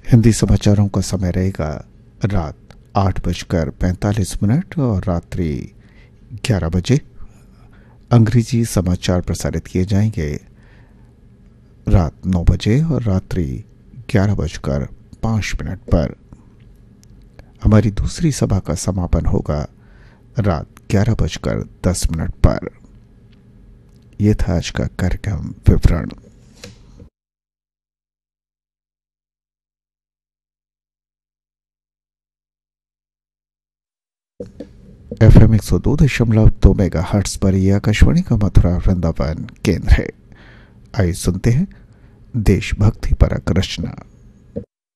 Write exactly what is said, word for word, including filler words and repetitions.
हिंदी समाचारों का समय रहेगा रात आठ बजकर पैंतालीस मिनट और रात्रि ग्यारह बजे। अंग्रेजी समाचार प्रसारित किए जाएंगे रात नौ बजे और रात्रि ग्यारह बजकर पाँच मिनट पर। हमारी दूसरी सभा का समापन होगा रात ग्यारह बजकर दस मिनट पर। यह था आज का कार्यक्रम विवरण। एफ एम एक सौ दो दशमलव दो मेगा हर्ट्स पर यह आकाशवाणी का मथुरा वृंदावन केंद्र है। आइए सुनते हैं देशभक्ति परक रचना।